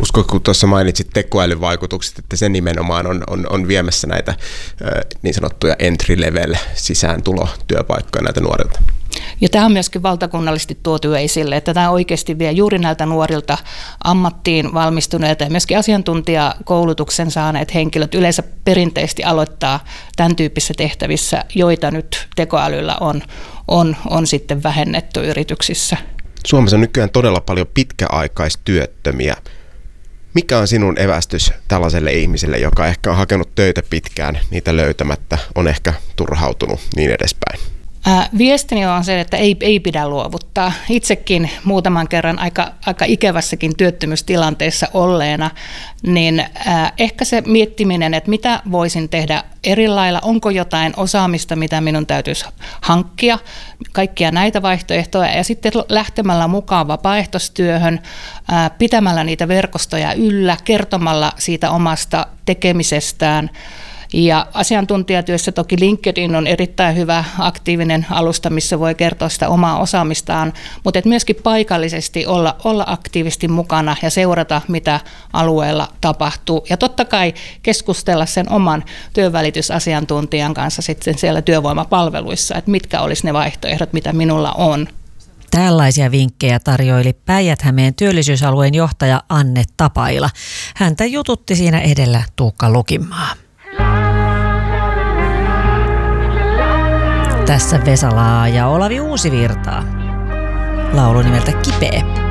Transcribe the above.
Usko, kun tuossa mainitsit tekoälyn vaikutukset, että se nimenomaan on viemässä näitä niin sanottuja entry-level sisääntulotyöpaikkoja näitä nuorilta. Ja tämä on myöskin valtakunnallisesti tuotu esille, että tämä oikeasti vie juuri näiltä nuorilta ammattiin valmistuneilta ja myöskin asiantuntijakoulutuksen saaneet henkilöt yleensä perinteisesti aloittaa tämän tyyppisissä tehtävissä, joita nyt tekoälyllä on sitten vähennetty yrityksissä. Suomessa on nykyään todella paljon pitkäaikaistyöttömiä. Mikä on sinun evästys tällaiselle ihmiselle, joka ehkä on hakenut töitä pitkään, niitä löytämättä, on ehkä turhautunut niin edespäin? Viestini on se, että ei pidä luovuttaa. Itsekin muutaman kerran aika ikävässäkin työttömyystilanteessa olleena, niin ehkä se miettiminen, että mitä voisin tehdä eri lailla, onko jotain osaamista, mitä minun täytyisi hankkia, kaikkia näitä vaihtoehtoja ja sitten lähtemällä mukaan vapaaehtoistyöhön, pitämällä niitä verkostoja yllä, kertomalla siitä omasta tekemisestään. Ja asiantuntijatyössä toki LinkedIn on erittäin hyvä aktiivinen alusta, missä voi kertoa sitä omaa osaamistaan, mutta myöskin paikallisesti olla aktiivisesti mukana ja seurata, mitä alueella tapahtuu. Ja totta kai keskustella sen oman työnvälitysasiantuntijan kanssa sitten siellä työvoimapalveluissa, että mitkä olisi ne vaihtoehdot, mitä minulla on. Tällaisia vinkkejä tarjoili Päijät-Hämeen työllisyysalueen johtaja Anne Tapaila. Häntä jututti siinä edellä Tuukka Lukimaa. Tässä Vesa Laa ja Olavi Uusivirtaa. Laulu nimeltä Kipeä.